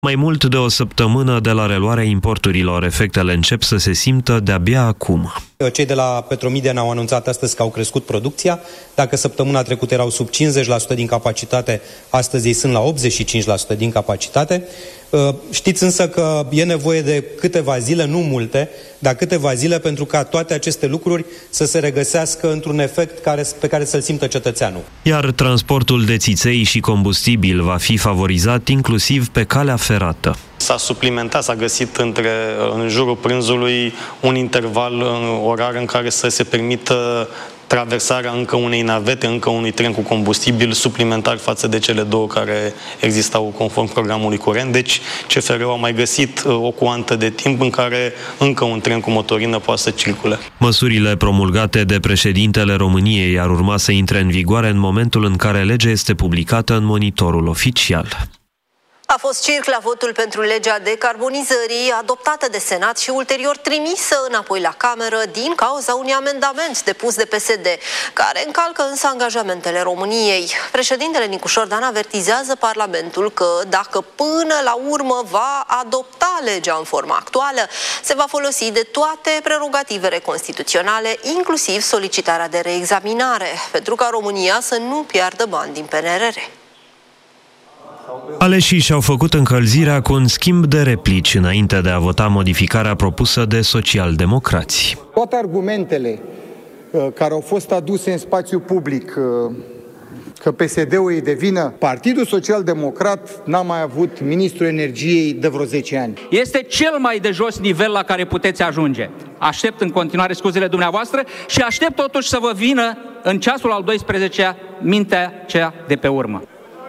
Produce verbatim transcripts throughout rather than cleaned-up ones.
Mai mult de o săptămână de la reluarea importurilor, efectele încep să se simtă de-abia acum. Cei de la Petromiden au anunțat astăzi că au crescut producția. Dacă săptămâna trecută erau sub cincizeci la sută din capacitate, astăzi ei sunt la optzeci și cinci la sută din capacitate. Știți însă că e nevoie de câteva zile, nu multe, dar câteva zile pentru ca toate aceste lucruri să se regăsească într-un efect care, pe care să-l simtă cetățeanul. Iar transportul de țiței și combustibil va fi favorizat inclusiv pe calea ferată. S-a suplimentat, s-a găsit între, în jurul prânzului un interval orar în care să se permită traversarea încă unei navete, încă unui tren cu combustibil suplimentar față de cele două care existau conform programului curent. Deci C F R-ul a mai găsit o cuantă de timp în care încă un tren cu motorină poate să circule. Măsurile promulgate de președintele României ar urma să intre în vigoare în momentul în care legea este publicată în monitorul oficial. A fost circ la votul pentru legea decarbonizării, adoptată de Senat și ulterior trimisă înapoi la Cameră din cauza unui amendament depus de P S D, care încalcă însă angajamentele României. Președintele Nicu Șordan avertizează Parlamentul că dacă până la urmă va adopta legea în forma actuală, se va folosi de toate prerogativele constituționale, inclusiv solicitarea de reexaminare, pentru ca România să nu piardă bani din P N R R. Aleșii și-au făcut încălzirea cu un schimb de replici înainte de a vota modificarea propusă de socialdemocrați. Toate argumentele uh, care au fost aduse în spațiu public uh, că P S D-ul e de vină, Partidul Social-Democrat n-a mai avut ministrul energiei de vreo zece ani. Este cel mai de jos nivel la care puteți ajunge. Aștept în continuare scuzele dumneavoastră și aștept totuși să vă vină în ceasul al doisprezecelea mintea cea de pe urmă.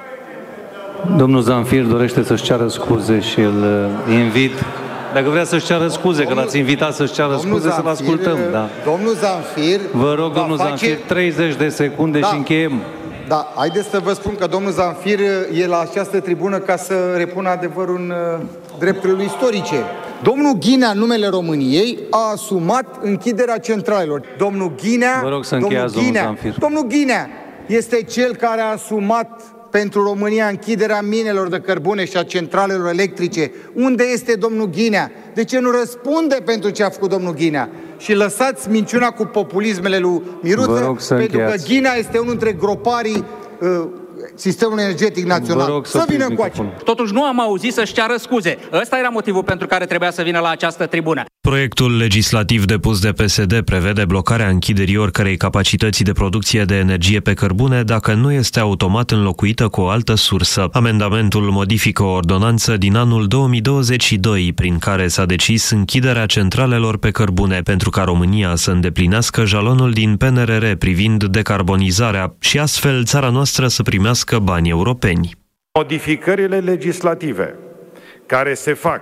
Domnul Zamfir dorește să-și ceară scuze și îl invit. Dacă vrea să-și ceară scuze, domnul, că l-ați invitat să-și ceară scuze, Zamfir, să-l ascultăm. Da. Domnul Zamfir... Vă rog, domnul face... Zamfir, treizeci de secunde da. și încheiem. Da, haideți să vă spun că domnul Zamfir e la această tribună ca să repună adevărul în uh, drepturile istorice. Domnul Ghinea, în numele României, a asumat închiderea centralelor. Domnul Ghinea... Vă rog să încheiați, domnul Zamfir. Domnul Ghinea este cel care a asumat pentru România închiderea minelor de cărbune și a centralelor electrice. Unde este domnul Ghinea? De ce nu răspunde pentru ce a făcut domnul Ghinea? Și lăsați minciuna cu populismele lui Miruță, pentru că Ghinea este unul dintre groparii uh, sistemul energetic național. Să, să vină încoace. Totuși nu am auzit să-și ceară scuze. Ăsta era motivul pentru care trebuia să vină la această tribună. Proiectul legislativ depus de P S D prevede blocarea închiderii oricărei capacități de producție de energie pe cărbune dacă nu este automat înlocuită cu o altă sursă. Amendamentul modifică o ordonanță din anul două mii douăzeci și doi prin care s-a decis închiderea centralelor pe cărbune pentru ca România să îndeplinească jalonul din P N R R privind decarbonizarea și astfel țara noastră să primească bani europeni. Modificările legislative care se fac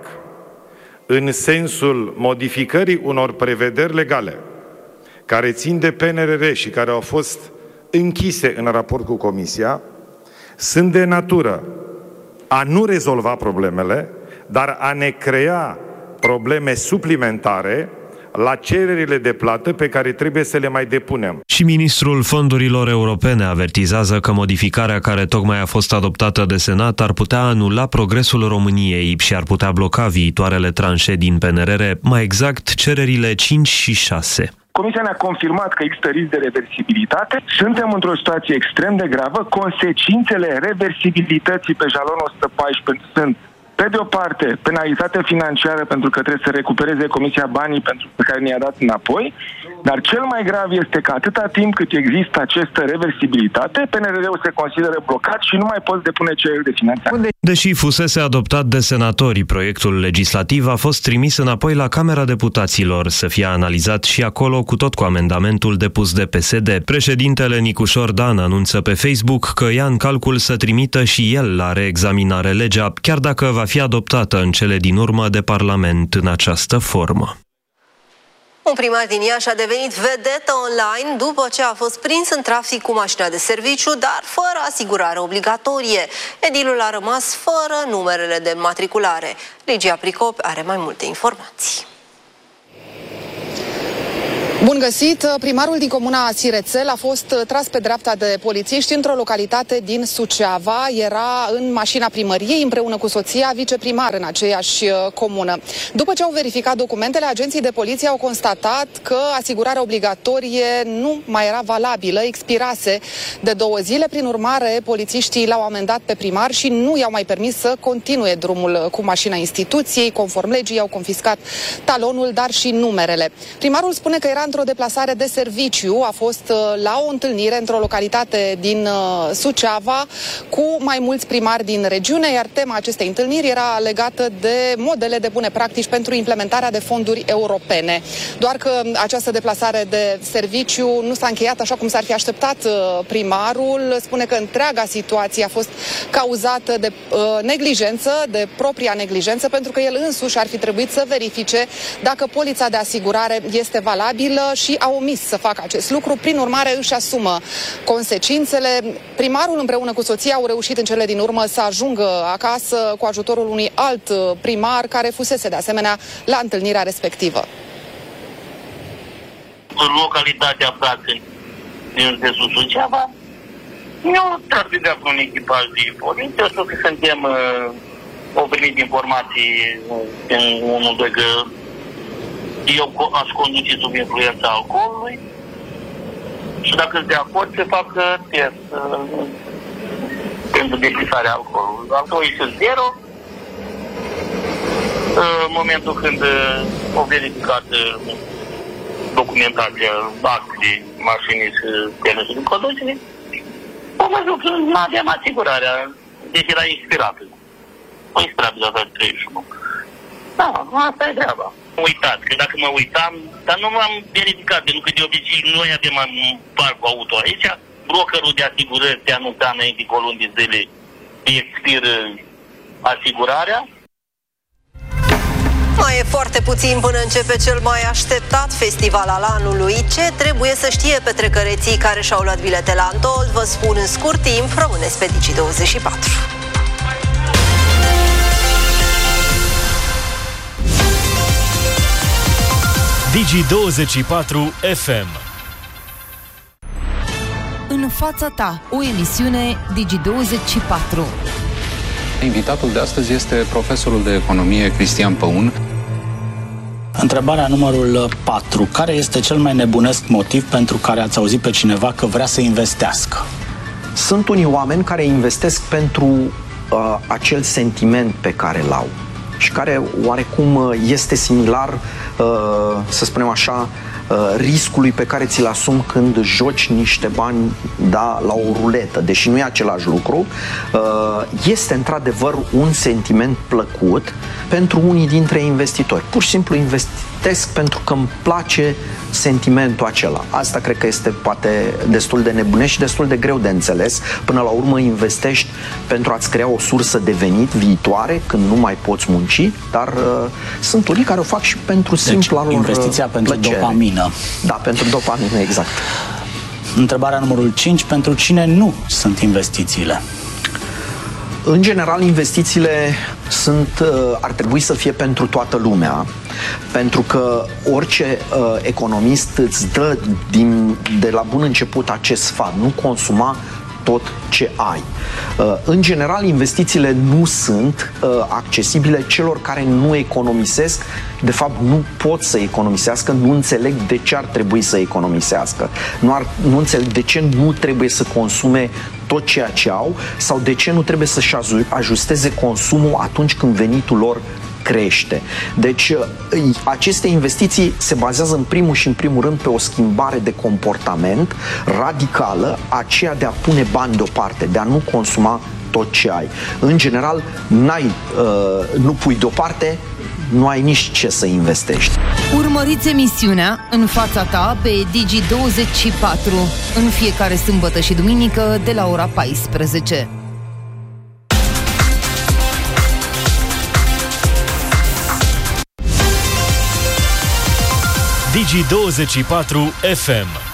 în sensul modificării unor prevederi legale care țin de P N R R și care au fost închise în raport cu Comisia, sunt de natură a nu rezolva problemele, dar a ne crea probleme suplimentare la cererile de plată pe care trebuie să le mai depunem. Și ministrul fondurilor europene avertizează că modificarea care tocmai a fost adoptată de Senat ar putea anula progresul României și ar putea bloca viitoarele tranșe din P N R R, mai exact cererile cinci și șase. Comisia ne-a confirmat că există risc de reversibilitate. Suntem într-o situație extrem de gravă. Consecințele reversibilității pe jalonul o sută paisprezece sunt, pe de o parte, penalitate financiară pentru că trebuie să recupereze Comisia banii pentru pe care ne-a dat înapoi, dar cel mai grav este că atâta timp cât există această reversibilitate, P N R R-ul se consideră blocat și nu mai poți depune cereri de finanțare. Deși fusese adoptat de senatori, proiectul legislativ a fost trimis înapoi la Camera Deputaților să fie analizat și acolo cu tot cu amendamentul depus de P S D. Președintele Nicu Șordan anunță pe Facebook că ia în calcul să trimită și el la reexaminare legea, chiar dacă va fi adoptată în cele din urmă de Parlament în această formă. Un primar din Iași a devenit vedetă online după ce a fost prins în trafic cu mașina de serviciu, dar fără asigurare obligatorie. Edilul a rămas fără numerele de matriculare. Ligia Pricop are mai multe informații. Bun găsit! Primarul din comuna Sirețel a fost tras pe dreapta de polițiști într-o localitate din Suceava. Era în mașina primăriei împreună cu soția, viceprimar în aceeași comună. După ce au verificat documentele, agenții de poliție au constatat că asigurarea obligatorie nu mai era valabilă, expirase de două zile. Prin urmare, polițiștii l-au amendat pe primar și nu i-au mai permis să continue drumul cu mașina instituției. Conform legii, i-au confiscat talonul, dar și numerele. Primarul spune că era într-o deplasare de serviciu, a fost la o întâlnire într-o localitate din Suceava cu mai mulți primari din regiune, iar tema acestei întâlniri era legată de modele de bune practici pentru implementarea de fonduri europene. Doar că această deplasare de serviciu nu s-a încheiat așa cum s-ar fi așteptat. Primarul spune că întreaga situație a fost cauzată de uh, neglijență, de propria neglijență, pentru că el însuși ar fi trebuit să verifice dacă polița de asigurare este valabilă și a omis să facă acest lucru. Prin urmare, își asumă consecințele. Primarul împreună cu soția au reușit în cele din urmă să ajungă acasă cu ajutorul unui alt primar care fusese de asemenea la întâlnirea respectivă. În localitatea Prațeni, din județul Suceava, eu tras de dreapta un echipaj de poliție, știu că suntem, au primit informații în unul, doi, că eu aș conduce sub influența alcoolului și dacă sunt de acord se fac test uh, pentru depistarea alcoolului. Alcoolul este zero. Uh, în momentul când uh, au verificat uh, documentația, actele mașinii și permisul de conducere, au văzut că nu aveam asigurarea, deci era expirată. O expirată de data treizeci și unu. Da, asta e treaba. Uitați, că dacă mă uitam, dar nu m-am verificat, pentru că de obicei noi avem un parc auto aici, brokerul de asigurări te anunța înainte cu o lună de zile, expiră asigurarea. Mai e foarte puțin până începe cel mai așteptat festival al anului. Ce trebuie să știe petrecăreții care și-au luat bilete la Antold? Vă spun în scurt timp, rămâneți pe Digi douăzeci și patru. Digi douăzeci și patru F M. În fața ta, o emisiune Digi douăzeci și patru. Invitatul de astăzi este profesorul de economie Cristian Păun. Întrebarea numărul patru. Care este cel mai nebunesc motiv pentru care ați auzit pe cineva că vrea să investească? Sunt unii oameni care investesc pentru uh, acel sentiment pe care l-au și care oarecum este similar, să spunem așa, riscului pe care ți-l asumi când joci niște bani, da, la o ruletă, deși nu e același lucru. Este într-adevăr un sentiment plăcut pentru unii dintre investitori. Pur și simplu investesc pentru că îmi place sentimentul acela. Asta cred că este poate destul de nebunesc și destul de greu de înțeles. Până la urmă investești pentru a-ți crea o sursă de venit viitoare când nu mai poți munci, dar uh, sunt unii care o fac și pentru deci, simpla lor investiția pentru plăcere. dopamină. Da, pentru dopamină, exact. Întrebarea numărul cinci. Pentru cine nu sunt investițiile? În general, investițiile sunt, ar trebui să fie pentru toată lumea, pentru că orice uh, economist îți dă din, de la bun început acest sfat: nu consuma tot ce ai. Uh, în general, investițiile nu sunt uh, accesibile celor care nu economisesc, de fapt nu pot să economisească, nu înțeleg de ce ar trebui să economisească, nu, ar, nu înțeleg de ce nu trebuie să consume tot ceea ce au sau de ce nu trebuie să-și ajusteze consumul atunci când venitul lor crește. Deci aceste investiții se bazează în primul și în primul rând pe o schimbare de comportament radicală, aceea de a pune bani deoparte, de a nu consuma tot ce ai. În general, n-ai, uh, nu pui deoparte, nu ai nici ce să investești. Urmăriți emisiunea În fața ta pe Digi douăzeci și patru în fiecare sâmbătă și duminică de la ora paisprezece. Digi douăzeci și patru F M.